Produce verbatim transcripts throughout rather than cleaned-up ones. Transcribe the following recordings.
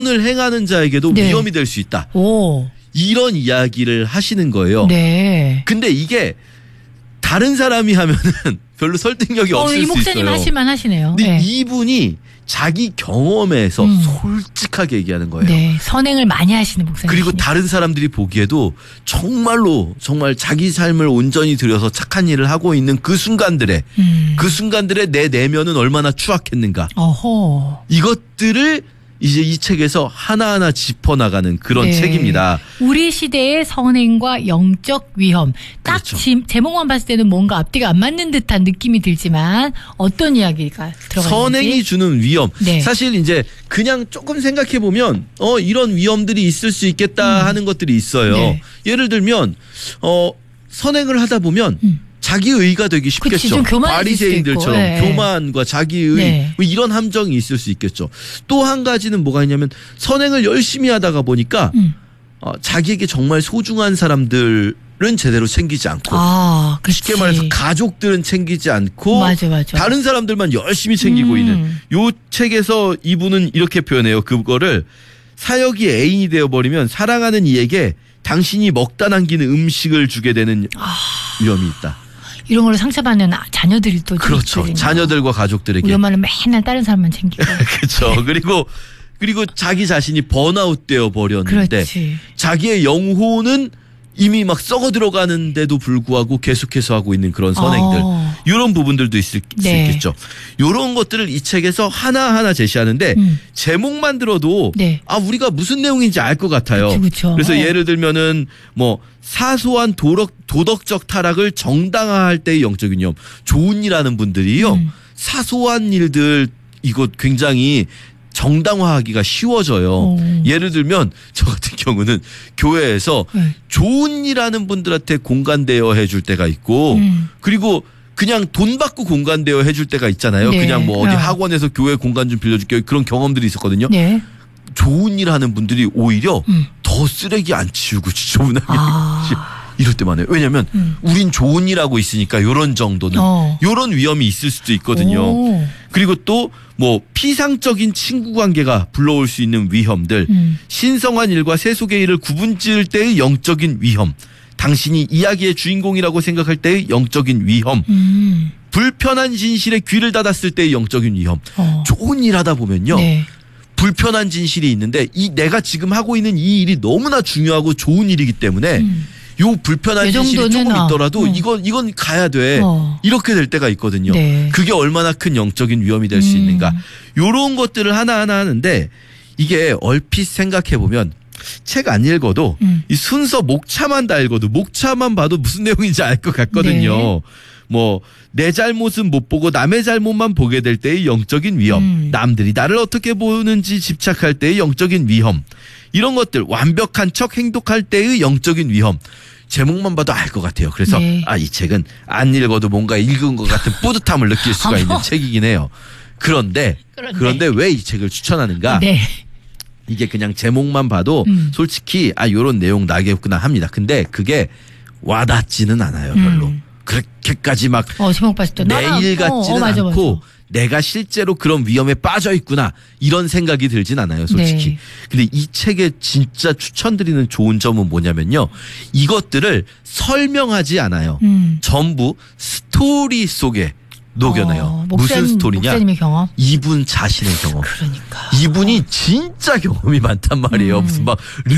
을 행하는 자에게도 네. 위험이 될 수 있다. 오. 이런 이야기를 하시는 거예요. 네. 근데 이게 다른 사람이 하면은 별로 설득력이 어, 없을 이 수 목사님 있어요. 하실만 하시네요. 근데 네. 이분이 자기 경험에서 음. 솔직하게 얘기하는 거예요. 네. 선행을 많이 하시는 목사님. 그리고 다른 사람들이 보기에도 정말로 정말 자기 삶을 온전히 들여서 착한 일을 하고 있는 그 순간들에 음. 그 순간들에 내 내면은 얼마나 추악했는가. 어허. 이것들을 이제 이 책에서 하나하나 짚어나가는 그런 네. 책입니다. 우리 시대의 선행과 영적 위험. 딱 그렇죠. 지, 제목만 봤을 때는 뭔가 앞뒤가 안 맞는 듯한 느낌이 들지만 어떤 이야기가 들어가 있는지. 선행이 주는 위험. 네. 사실 이제 그냥 조금 생각해 보면 어 이런 위험들이 있을 수 있겠다 음. 하는 것들이 있어요. 네. 예를 들면 어 선행을 하다 보면 음. 자기의가 되기 쉽겠죠. 그치, 좀 교만해질 바리새인들처럼 수도 있고. 네. 교만과 자기의 네. 뭐 이런 함정이 있을 수 있겠죠. 또 한 가지는 뭐가 있냐면 선행을 열심히 하다가 보니까 음. 어, 자기에게 정말 소중한 사람들은 제대로 챙기지 않고 아, 그치. 쉽게 말해서 가족들은 챙기지 않고 맞아, 맞아. 다른 사람들만 열심히 챙기고 음. 있는 요 책에서 이분은 이렇게 표현해요. 그거를 사역이 애인이 되어버리면 사랑하는 이에게 당신이 먹다 남기는 음식을 주게 되는 아. 위험이 있다. 이런 걸로 상처받는 아- 자녀들이 또 그렇죠. 있거든요. 자녀들과 가족들에게. 우리 엄마는 맨날 다른 사람만 챙기고. 그렇죠. 그리고 그리고 자기 자신이 번아웃 되어 버렸는데 그렇지. 자기의 영혼은 이미 막 썩어 들어가는데도 불구하고 계속해서 하고 있는 그런 선행들. 어. 이런 부분들도 있을 수 네. 있겠죠. 이런 것들을 이 책에서 하나하나 제시하는데 음. 제목만 들어도 네. 아 우리가 무슨 내용인지 알 것 같아요. 그쵸, 그쵸. 그래서 어. 예를 들면은 뭐 사소한 도덕, 도덕적 타락을 정당화할 때의 영적인 위험. 좋은 일 하는 분들이요. 음. 사소한 일들 이거 굉장히 정당화하기가 쉬워져요. 오. 예를 들면 저 같은 경우는 교회에서 네. 좋은 일 하는 분들한테 공간대여 해줄 때가 있고 음. 그리고 그냥 돈 받고 공간대여 해줄 때가 있잖아요. 네. 그냥 뭐 어디 어. 학원에서 교회 공간 좀 빌려줄게요. 그런 경험들이 있었거든요. 네. 좋은 일 하는 분들이 오히려 음. 더 쓰레기 안 치우고 지저분하게 아. 이럴 때만 해요. 왜냐면 음. 우린 좋은 일 하고 있으니까 요런 정도는 어. 요런 위험이 있을 수도 있거든요. 오. 그리고 또 뭐 피상적인 친구 관계가 불러올 수 있는 위험들, 음. 신성한 일과 세속의 일을 구분 지을 때의 영적인 위험, 당신이 이야기의 주인공이라고 생각할 때의 영적인 위험, 음. 불편한 진실에 귀를 닫았을 때의 영적인 위험. 어. 좋은 일 하다 보면요. 네. 불편한 진실이 있는데 이 내가 지금 하고 있는 이 일이 너무나 중요하고 좋은 일이기 때문에 음. 요 불편한 이 진실이 정도는 조금 어. 있더라도 어. 이건 이건 가야 돼. 어. 이렇게 될 때가 있거든요. 네. 그게 얼마나 큰 영적인 위험이 될 수 음. 있는가. 요런 것들을 하나하나 하는데 이게 얼핏 생각해 보면 책 안 읽어도 음. 이 순서 목차만 다 읽어도 목차만 봐도 무슨 내용인지 알 것 같거든요. 네. 뭐 내 잘못은 못 보고 남의 잘못만 보게 될 때의 영적인 위험, 음. 남들이 나를 어떻게 보는지 집착할 때의 영적인 위험, 이런 것들 완벽한 척 행동할 때의 영적인 위험. 제목만 봐도 알 것 같아요. 그래서 네. 아, 이 책은 안 읽어도 뭔가 읽은 것 같은 뿌듯함을 느낄 수가 있는 책이긴 해요. 그런데 그런데. 그런데 왜 이 책을 추천하는가? 네. 이게 그냥 제목만 봐도 음. 솔직히 아 요런 내용 나겠구나 합니다. 근데 그게 와닿지는 않아요. 별로. 음. 그렇게까지 막 어, 제목 봤을 때 나랑- 내일 같지는 어, 어, 맞아, 않고 맞아. 내가 실제로 그런 위험에 빠져 있구나 이런 생각이 들진 않아요, 솔직히. 네. 근데 이 책에 진짜 추천드리는 좋은 점은 뭐냐면요, 이것들을 설명하지 않아요. 음. 전부 스토리 속에 녹여내요. 어, 무슨 목사님, 스토리냐? 목사님의 경험. 이분 자신의 경험. 그러니까. 이분이 진짜 경험이 많단 말이에요. 음. 무슨 막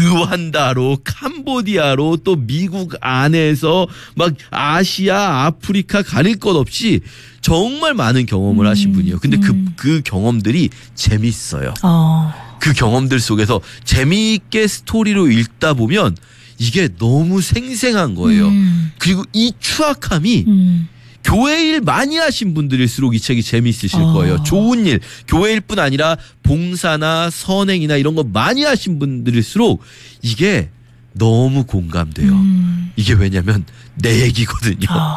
르완다로, 캄보디아로, 또 미국 안에서 막 아시아, 아프리카 가릴 것 없이 정말 많은 경험을 음. 하신 분이에요. 근데 그, 음. 그 경험들이 재밌어요. 어. 그 경험들 속에서 재미있게 스토리로 읽다 보면 이게 너무 생생한 거예요. 음. 그리고 이 추악함이 음. 교회 일 많이 하신 분들일수록 이 책이 재미있으실 어. 거예요. 좋은 일, 교회 일뿐 아니라 봉사나 선행이나 이런 거 많이 하신 분들일수록 이게 너무 공감돼요. 음. 이게 왜냐면 내 얘기거든요. 어.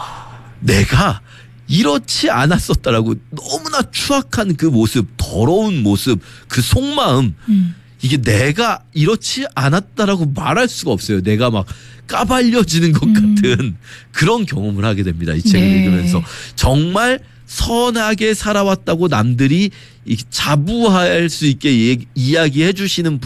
내가 이렇지 않았었다라고 너무나 추악한 그 모습, 더러운 모습, 그 속마음, 음. 이게 내가 이렇지 않았다라고 말할 수가 없어요. 내가 막 까발려지는 것 음. 같은 그런 경험을 하게 됩니다. 이 책을 네. 읽으면서. 정말 선하게 살아왔다고 남들이 이 자부할 수 있게 이야기해 주시는